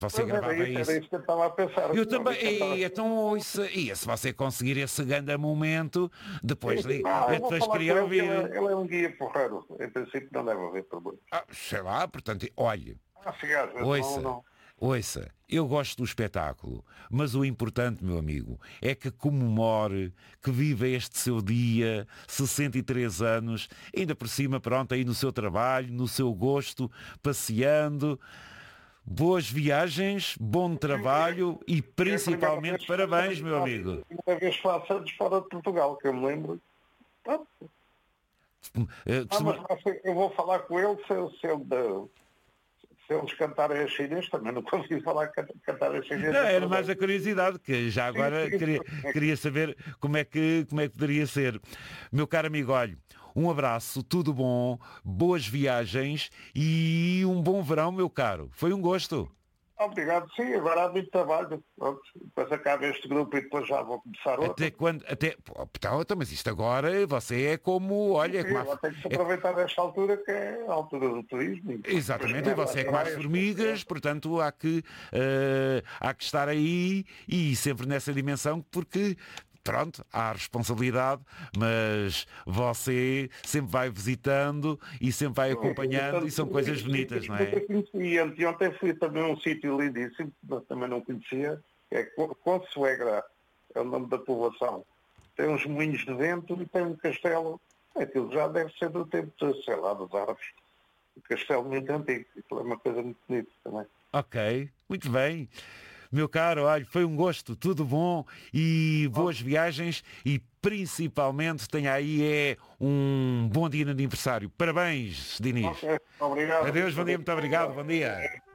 Você Mas gravava era isso. isso que eu estava a pensar. Eu também. E, então, isso, e se você conseguir esse grande momento, depois, Eu vou depois falar queria com ele, que ouvir. ele é um guia porreiro. Em princípio não deve haver problema. Sei lá, portanto, olhe, Sim, às vezes não, ouça, não. ouça, eu gosto do espetáculo, mas o importante, meu amigo, é que comemore, que viva este seu dia, 63 anos, ainda por cima, pronto, aí no seu trabalho, no seu gosto, passeando. Boas viagens, bom trabalho e É a primeira principalmente vez parabéns, meu amigo. que faço antes fora de Portugal, que eu me lembro. Pronto. Mas Costuma... eu vou falar com ele se eles cantarem a chinês, também não consegui falar cantar a chinês. Não, era mais a curiosidade, que já Sim, agora sim. queria saber como é que poderia ser. Meu caro amigo, olha, um abraço, tudo bom, boas viagens e um bom verão, meu caro. Foi um gosto. Obrigado, sim, agora há muito trabalho. Pronto, depois acaba este grupo e depois já vou começar Até outro. quando? Até, então, mas isto agora, você é como, olha, é Sim, como agora tem que se é aproveitar esta altura, que é a altura do turismo. E depois exatamente, e começa você as é como as praias, formigas, portanto há que estar aí e sempre nessa dimensão, porque pronto, há responsabilidade, mas você sempre vai visitando e sempre vai acompanhando e são coisas bonitas, não é? E anteontem fui também a um sítio lindíssimo, que também não conhecia, que é Consuegra, é o nome da povoação. Tem uns moinhos de vento e tem um castelo. Aquilo já deve ser do tempo, sei lá, dos árabes. Um castelo muito antigo. Aquilo é uma coisa muito bonita também. Ok, muito bem. Meu caro, olha, foi um gosto, tudo bom e boas viagens e principalmente tenha aí um bom dia de aniversário. Parabéns, Dinis. Ok, obrigado. Adeus, bom dia, muito obrigado, bom dia.